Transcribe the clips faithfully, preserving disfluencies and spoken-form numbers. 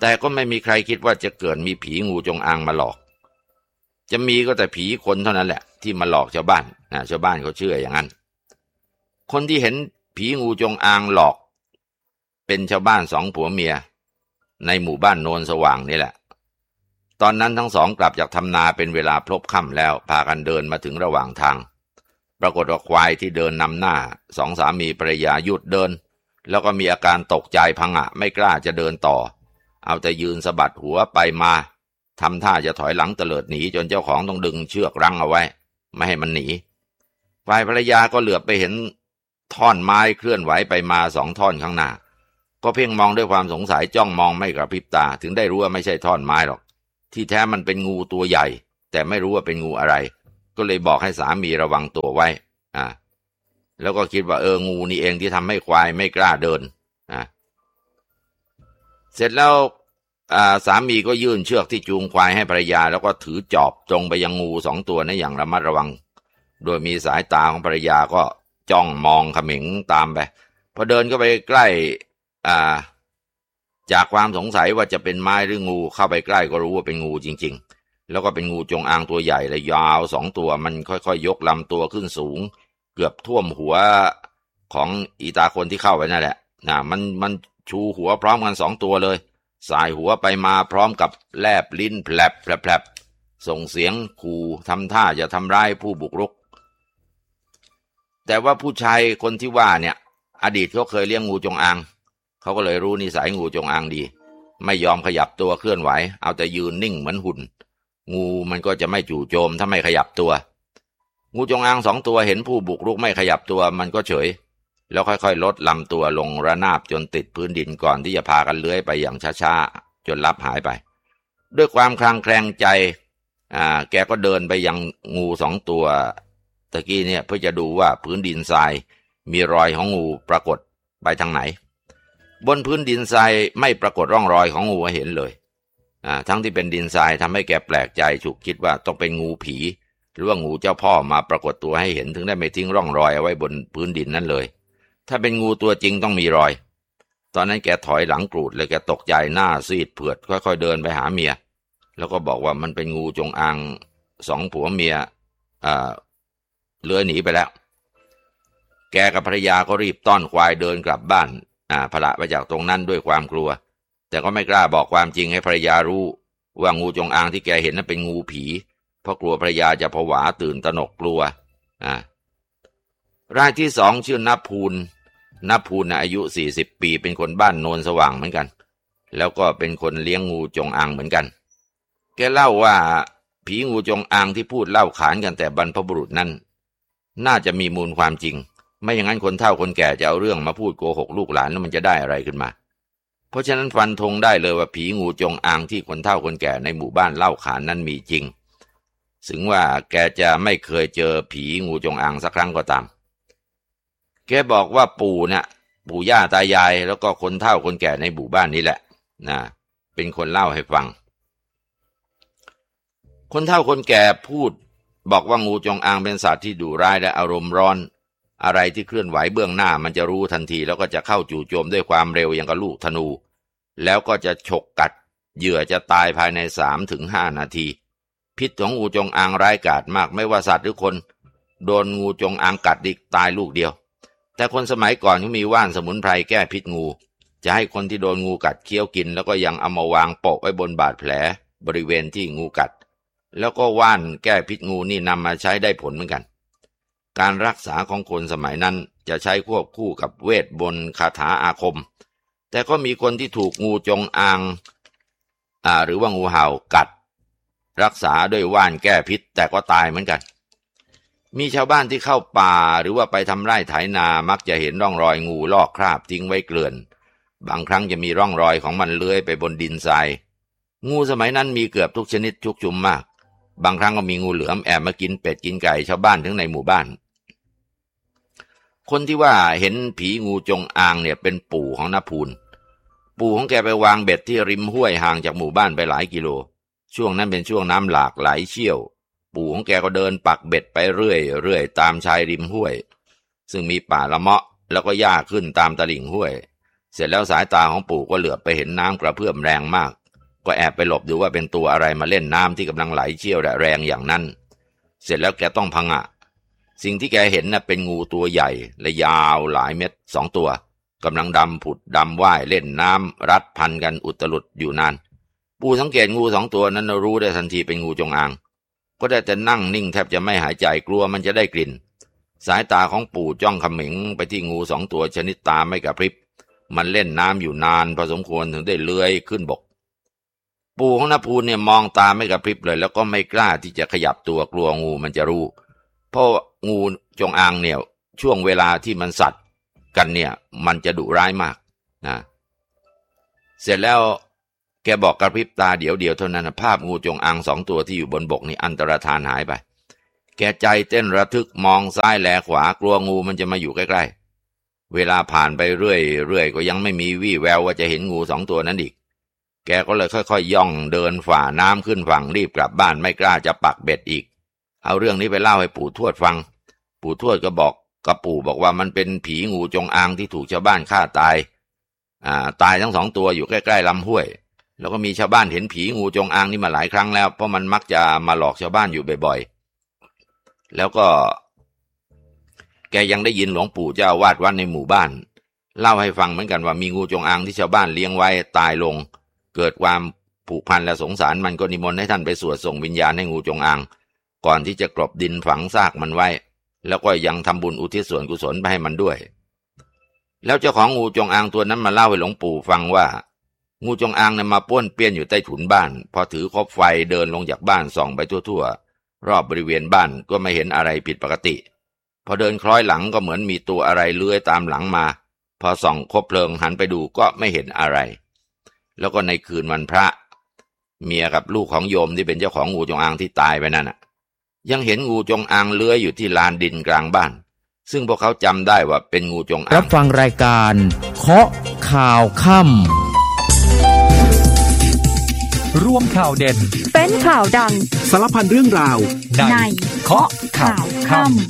แต่ก็ไม่มีใครคิดว่าจะเกิดมีผีงูจงอางมาหลอกจะมีก็แต่ผีคนเท่านั้นแหละที่มาหลอกชาวบ้านนะชาวบ้านเขาเชื่ออย่างนั้นคนที่เห็นผีงูจงอางหลอกเป็นชาวบ้านสองผัวเมียในหมู่บ้านโนนสว่างนี่แหละตอนนั้นทั้งสองกลับจากทำนาเป็นเวลาพลบค่ำแล้วพากันเดินมาถึงระหว่างทางปรากฏว่าควายที่เดินนำหน้าสองสามีภรรยาหยุดเดินแล้วก็มีอาการตกใจผงะไม่กล้าจะเดินต่อเอาแต่ยืนสะบัดหัวไปมาทำท่าจะถอยหลังเตลิดหนีจนเจ้าของต้องดึงเชือกรั้งเอาไว้ไม่ให้มันหนีฝ่ายภรรยาก็เหลือบไปเห็นท่อนไม้เคลื่อนไหวไปมาสองท่อนข้างหน้าก็เพ่งมองด้วยความสงสัยจ้องมองไม่กระพริบตาถึงได้รู้ว่าไม่ใช่ท่อนไม้หรอกที่แท้มันเป็นงูตัวใหญ่แต่ไม่รู้ว่าเป็นงูอะไรก็เลยบอกให้สามีระวังตัวไว้อ่าแล้วก็คิดว่าเอองูนี่เองที่ทำให้ควายไม่กล้าเดินอ่าเสร็จแล้วอ่าสามีก็ยื่นเชือกที่จูงควายให้ภรรยาแล้วก็ถือจอบตรงไปยังงูสองตัวนั้นอย่างระมัดระวังโดยมีสายตาของภรรยาก็จ้องมองเขม็งตามไปพอเดินเข้าไปใกล้อ่าจากความสงสัยว่าจะเป็นไม้หรืองูเข้าไปใกล้ก็รู้ว่าเป็นงูจริงๆแล้วก็เป็นงูจงอางตัวใหญ่เลยยาวสองตัวมันค่อยๆยกลำตัวขึ้นสูงเกือบท่วมหัวของอีตาคนที่เข้าไปนั่นแหละนะมันมันชูหัวพร้อมกันสองตัวเลยสายหัวไปมาพร้อมกับแลบลิ้นแผลบแผลบส่งเสียงขู่ทำท่าจะทำร้ายผู้บุกรุกแต่ว่าผู้ชายคนที่ว่าเนี่ยอดีตเขาเคยเลี้ยงงูจงอางเขาก็เลยรู้นิสัยงูจงอางดีไม่ยอมขยับตัวเคลื่อนไหวเอาแต่ยืนนิ่งเหมือนหุ่นงูมันก็จะไม่จู่โจมถ้าไม่ขยับตัวงูจงอางสองตัวเห็นผู้บุกรุกไม่ขยับตัวมันก็เฉยแล้วค่อยๆลดลำตัวลงระนาบจนติดพื้นดินก่อนที่จะพากันเลื้อยไปอย่างช้าๆจนลับหายไปด้วยความคลางแคลงใจอ่าแกก็เดินไปยังงูสองตัวตะกี้เนี่ยเพื่อจะดูว่าพื้นดินทรายมีรอยของงูปรากฏไปทางไหนบนพื้นดินทรายไม่ปรากฏร่องรอยของงูให้เห็นเลยอ่าทั้งที่เป็นดินทรายทำให้แกแปลกใจฉุกคิดว่าต้องเป็นงูผีหรือว่างูเจ้าพ่อมาปรากฏตัวให้เห็นถึงได้ไม่ทิ้งร่องรอยเอาไว้บนพื้นดินนั่นเลยถ้าเป็นงูตัวจริงต้องมีรอยตอนนั้นแกถอยหลังกรูดเลยแกตกใจหน้าซีดเผือดค่อยๆเดินไปหาเมียแล้วก็บอกว่ามันเป็นงูจงอางสองผัวเมียอ่าเลื้อยหนีไปแล้วแกกับภรรยาก็รีบต้อนควายเดินกลับบ้านอ่าพละไปจากตรงนั้นด้วยความกลัวแต่ก็ไม่กล้าบอกความจริงให้ภรรยารู้ว่างูจงอางที่แกเห็นนั้นเป็นงูผีเพราะกลัวภรรยาจะผวาตื่นตระหนกกลัวอ่ารายที่สองชื่อณภูลณภูลอายุสี่สิบปีเป็นคนบ้านโนนสว่างเหมือนกันแล้วก็เป็นคนเลี้ยงงูจงอางเหมือนกันแกเล่าว่าผีงูจงอางที่พูดเล่าขานกันแต่บรรพบุรุษนั้นน่าจะมีมูลความจริงไม่อย่างนั้นคนเฒ่าคนแก่จะเอาเรื่องมาพูดโกหกลูกหลานแล้วมันจะได้อะไรขึ้นมาเพราะฉะนั้นฟันธงได้เลยว่าผีงูจงอางที่คนเฒ่าคนแก่ในหมู่บ้านเล่าขานนั้นมีจริงถึงว่าแกจะไม่เคยเจอผีงูจงอางสักครั้งก็ตามแกบอกว่าปู่เนี่ยปู่ย่าตายายแล้วก็คนเฒ่าคนแก่ในหมู่บ้านนี้แหละนะเป็นคนเล่าให้ฟังคนเฒ่าคนแก่พูดบอกว่างูจงอางเป็นสัตว์ที่ดุร้ายและอารมณ์ร้อนอะไรที่เคลื่อนไหวเบื้องหน้ามันจะรู้ทันทีแล้วก็จะเข้าจู่โจมด้วยความเร็วอย่างกับลูกธนูแล้วก็จะฉกกัดเหยื่อจะตายภายใน สามถึงห้า นาทีพิษของงูจงอางร้ายกาจมากไม่ว่าสัตว์หรือคนโดนงูจงอางกัดดิกตายลูกเดียวแต่คนสมัยก่อนเขามีว่านสมุนไพรแก้พิษงูจะให้คนที่โดนงูกัดเคี้ยวกินแล้วก็ยังเอามาวางโปะไว้บนบาดแผลบริเวณที่งูกัดแล้วก็ว่านแก้พิษงูนี่นำมาใช้ได้ผลเหมือนกันการรักษาของคนสมัยนั้นจะใช้ควบคู่กับเวทมนต์คาถาอาคมแต่ก็มีคนที่ถูกงูจงอางอ่าหรือว่างูเห่ากัดรักษาด้วยว่านแก้พิษแต่ก็ตายเหมือนกันมีชาวบ้านที่เข้าป่าหรือว่าไปทำไร่ไถนามักจะเห็นร่องรอยงูลอกคราบทิ้งไว้เกลื่อนบางครั้งจะมีร่องรอยของมันเลื้อยไปบนดินทรายงูสมัยนั้นมีเกือบทุกชนิดชุกชุมมากบางครั้งก็มีงูเหลือมแอบมากินเป็ดกินไก่ชาวบ้านถึงในหมู่บ้านคนที่ว่าเห็นผีงูจงอางเนี่ยเป็นปู่ของณภูลปู่ของแกไปวางเบ็ดที่ริมห้วยห่างจากหมู่บ้านไปหลายกิโลช่วงนั้นเป็นช่วงน้ำหลากไหลเชี่ยวปู่ของแกก็เดินปักเบ็ดไปเรื่อยเรื่อยตามชายริมห้วยซึ่งมีป่าละเมาะแล้วก็หญ้าขึ้นตามตลิ่งห้วยเสร็จแล้วสายตาของปู่ก็เหลือบไปเห็นน้ำกระเพื่อมแรงมากก็แอบไปหลบดูว่าเป็นตัวอะไรมาเล่นน้ำที่กำลังไหลเชี่ยวแรงอย่างนั้นเสร็จแล้วแกต้องพังะสิ่งที่แกเห็นน่ะเป็นงูตัวใหญ่และยาวหลายเมตรสองตัวกำลังดำผุดดำว่ายเล่นน้ำรัดพันกันอุตลุดอยู่นานปู่สังเกตงูสองตัวนั้นรู้ได้ทันทีเป็นงูจงอางก็ได้แต่นั่งนิ่งแทบจะไม่หายใจกลัวมันจะได้กลิ่นสายตาของปู่จ้องเขม็งไปที่งูสองตัวชนิดตาไม่กระพริบมันเล่นน้ำอยู่นานพอสมควรถึงได้เลื้อยขึ้นบกปู่ของนภูลเนี่ยมองตาไม่กระพริบเลยแล้วก็ไม่กล้าที่จะขยับตัวกลัวงูมันจะรู้เพราะงูจงอางเนี่ยช่วงเวลาที่มันสัตว์กันเนี่ยมันจะดุร้ายมากนะเสร็จแล้วแกบอกกระพริบตาเดี๋ยวเดียวเท่านั้นภาพงูจงอางสองตัวที่อยู่บนบกนี่อันตรธานหายไปแกใจเต้นระทึกมองซ้ายแลขวากลัวงูมันจะมาอยู่ใกล้ๆเวลาผ่านไปเรื่อยๆก็ยังไม่มีวี่แววว่าจะเห็นงูสองตัวนั้นอีกแกก็เลยค่อยๆ ย, ย่องเดินฝ่าน้ำขึ้นฝั่งรีบกลับบ้านไม่กล้าจะปักเบ็ดอีกเอาเรื่องนี้ไปเล่าให้ปู่ทวดฟังปู่ทวดก็บอกกับปู่บอกว่ามันเป็นผีงูจงอางที่ถูกชาวบ้านฆ่าตายอ่าตายทั้งสองตัวอยู่ใกล้ๆลำห้วยแล้วก็มีชาวบ้านเห็นผีงูจงอางนี่มาหลายครั้งแล้วเพราะมันมักจะมาหลอกชาวบ้านอยู่บ่อยๆแล้วก็แกยังได้ยินหลวงปู่เจ้าวาดวัดในหมู่บ้านเล่าให้ฟังเหมือนกันว่ามีงูจงอางที่ชาวบ้านเลี้ยงไว้ตายลงเกิดความผูกพันและสงสารมันก็นิมนต์ให้ท่านไปสวดส่งวิญญาณให้งูจงอางก่อนที่จะกลบดินฝังซากมันไว้แล้วก็ยังทำบุญอุทิศส่วนกุศลไปให้มันด้วยแล้วเจ้าของงูจงอางตัวนั้นมาเล่าให้หลวงปู่ฟังว่างูจงอางเนี่ยมาป้วนเปี้ยนอยู่ใต้ถุนบ้านพอถือคบไฟเดินลงจากบ้านส่องไปทั่วๆรอบบริเวณบ้านก็ไม่เห็นอะไรผิดปกติพอเดินคล้อยหลังก็เหมือนมีตัวอะไรเลื้อยตามหลังมาพอส่องคบเพลิงหันไปดูก็ไม่เห็นอะไรแล้วก็ในคืนวันพระเมียกับลูกของโยมที่เป็นเจ้าของงูจงอางที่ตายไปนั่นน่ะยังเห็นงูจงอางเลื้อยอยู่ที่ลานดินกลางบ้านซึ่งพวกเขาจำได้ว่าเป็นงูจงอางรับฟังรายการเคาะข่าวค่ำร่วมข่าวเด่นเป็นข่าวดังสารพันเรื่องราวในเคาะข่าวค่ำ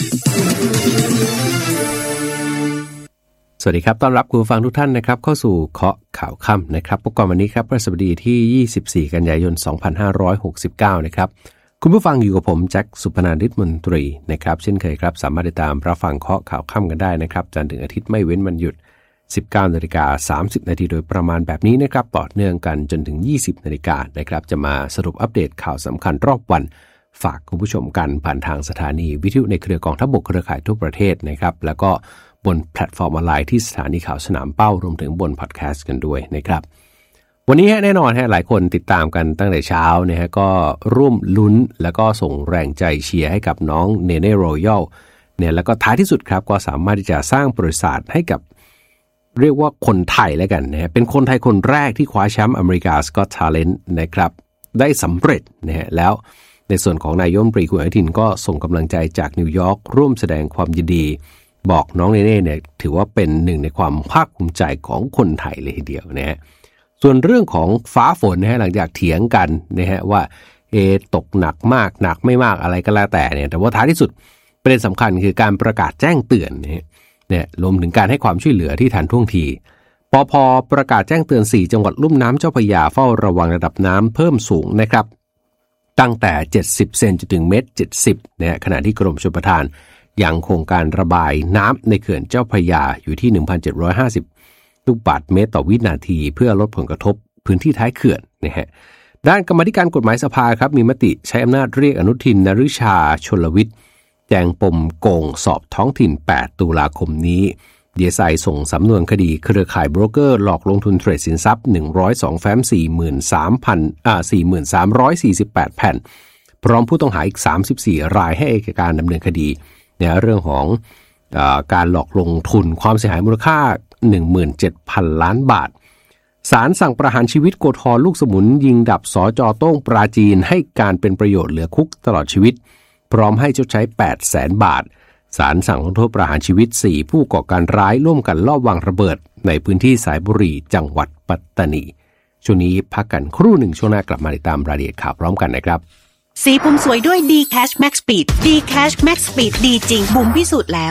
สวัสดีครับต้อนรับคุณฟังทุกท่านนะครับเข้าสู่เคาะข่าวค่ำนะครับประกอบวันนี้ครับพฤหัสบดีที่ยี่สิบสี่กันยายนสองพันห้าร้อยหกสิบเก้านะครับคุณผู้ฟังอยู่กับผมแจ็คสุพนันท์ ฤทธิ์มนตรีนะครับเช่นเคยครับสามารถติดตามรับฟังเคาะข่าวค่ำกันได้นะครับจันทร์ถึงอาทิตย์ไม่เว้นวันหยุด สิบเก้านาฬิกาสามสิบนาทีโดยประมาณแบบนี้นะครับต่อเนื่องกันจนถึงยี่สิบนาฬิกานะครับจะมาสรุปอัปเดตข่าวสำคัญรอบวันฝากคุณผู้ชมกันผ่านทางสถานีวิทยุในเครือ กองทัพบกเครือข่ายทั่วประเทศนะครับแล้วก็บนแพลตฟอร์มออนไลน์ที่สถานีข่าวสนามเป้ารวมถึงบนพอดแคสต์กันด้วยนะครับวันนี้แน่นอนฮะหลายคนติดตามกันตั้งแต่เช้านะฮะก็ร่วมลุ้นแล้วก็ส่งแรงใจเชียร์ให้กับน้องเนเน่รอยัลเนี่ยแล้วก็ท้ายที่สุดครับก็สามารถที่จะสร้างประวัติศาสตร์ให้กับเรียกว่าคนไทยแล้วกันนะฮะเป็นคนไทยคนแรกที่คว้าแชมป์อเมริกาสกอตทาเลนต์นะครับได้สำเร็จนะฮะแล้วในส่วนของนายกรัฐมนตรีคุณอนุทินก็ส่งกำลังใจจากนิวยอร์กร่วมแสดงความยินดีบอกน้องเนเน่เนี่ยถือว่าเป็นหนึ่งในความภาคภูมิใจของคนไทยเลยทีเดียวนะฮะส่วนเรื่องของฟ้าฝนนะฮะหลังจากเถียงกันนะฮะว่าเอตกหนักมากหนักไม่มากอะไรก็แล้วแต่เนี่ยแต่ว่าท้ายที่สุดประเด็นสำคัญคือการประกาศแจ้งเตือนนะฮะเนี่ยรวมถึงการให้ความช่วยเหลือที่ทันท่วงทีปภ.ประกาศแจ้งเตือนสี่จังหวัดลุ่มน้ำเจ้าพระยาเฝ้าระวังระดับน้ำเพิ่มสูงนะครับตั้งแต่เจ็ดสิบเซนจนถึงเมตรเจ็ดสิบนะฮะขณะที่กรมชลประทานยังคงการระบายน้ำในเขื่อนเจ้าพระยาอยู่ที่ หนึ่งพันเจ็ดร้อยห้าสิบ ลูกบาศก์เมตรต่อวินาทีเพื่อลดผลกระทบพื้นที่ท้ายเขื่อนนะฮะด้านกรรมาธิการกฎหมายสภาครับมีมติใช้อำนาจเรียกอนุทินนฤชาชลวิทย์แจงปมโกงสอบท้องถิ่นแปดตุลาคมนี้ดี เอส ไอ ส่งสำนวนคดีเครือข่ายโบรกเกอร์หลอกลงทุนเทรดสินทรัพย์หนึ่งร้อยสองแฟ้ม สี่หมื่นสามพัน อ่า สี่หมื่นสามร้อยสี่สิบแปด แผ่นพร้อมผู้ต้องหาอีกสามสิบสี่รายให้อัยการดำเนินคดีในเรื่องของเอ่อการหลอกลงทุนความเสียหายมูลค่า หนึ่งหมื่นเจ็ดพัน ล้านบาทศาลสั่งประหารชีวิตโกธรลูกสมุนยิงดับสจ.โต้งปราจีนให้การเป็นประโยชน์เหลือคุกตลอดชีวิตพร้อมให้ชดใช้ แปดแสน บาทศาลสั่งลงโทษประหารชีวิตสี่ผู้ก่อการร้ายร่วมกันลอบวางระเบิดในพื้นที่สายบุรีจังหวัดปัตตานีช่วงนี้พักกันครู่หนึ่งช่วงหน้ากลับมาติดตามรายละเอียดข่าวพร้อมกันนะครับสีผมสวยด้วย D Cash Max Speed D Cash Max Speed ดีจริงบุ๋มพิสูจน์แล้ว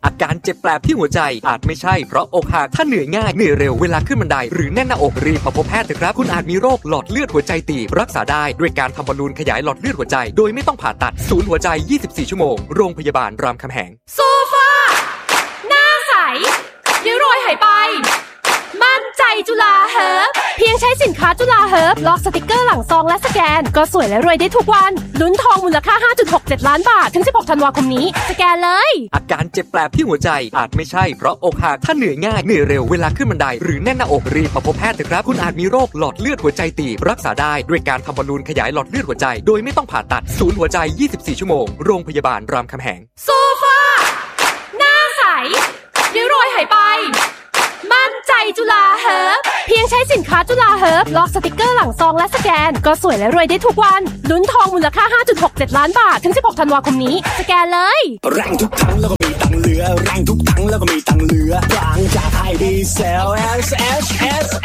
อาการเจ็บแปลบที่หัวใจอาจไม่ใช่เพราะอกหักถ้าเหนื่อยง่ายเหนื่อยเร็วเวลาขึ้นบันไดหรือแน่นหน้าอกรีบมาพบแพทย์เถอะครับคุณอาจมีโรคหลอดเลือดหัวใจตีบรักษาได้ด้วยการทำบอลลูนขยายหลอดเลือดหัวใจโดยไม่ต้องผ่าตัดศูนย์หัวใจยี่สิบสี่ชั่วโมงโรงพยาบาลรามคำแหงโซฟาหน้าใสริ้วรอยหายไปมั่นใจจุฬาเฮิร์บเพียงใช้สินค้าจุฬาเฮิร์บลอกสติกเกอร์หลังซองและสแกนก็สวยและรวยได้ทุกวันลุ้นทองมูลค่า ห้าจุดหกเจ็ด ล้านบาทถึงสิบหกธันวาคมนี้สแกนเลยอาการเจ็บแปลบที่หัวใจอาจไม่ใช่เพราะอกหักถ้าเหนื่อยง่ายเหนื่อยเร็วเวลาขึ้นบันไดหรือแน่นหน้าอกรีบมาพบแพทย์เถอะครับคุณอาจมีโรคหลอดเลือดหัวใจตีบรักษาได้ด้วยการทำบอลลูนขยายหลอดเลือดหัวใจโดยไม่ต้องผ่าตัดศูนย์หัวใจยี่สิบสี่ชั่วโมงโรงพยาบาลรามคำแหงโซฟาหน้าใสริ้วรอยหายไปมั่นใจจุฬาเฮิร์บเพียงใช้สินค้าจุฬาเฮิร์บลอกสติกเกอร์หลังซองและสแกนก็สวยและรวยได้ทุกวันลุ้นทองมูลค่า ห้าจุดหกเจ็ด ล้านบาทถึงสิบหกธันวาคมนี้สแกนเลยแรงทุกครั้งแล้วก็มีตังเหลือแรงทุกครั้งแล้วก็มีตังเหลือบางจากไอดีเซล เอส เอช เอส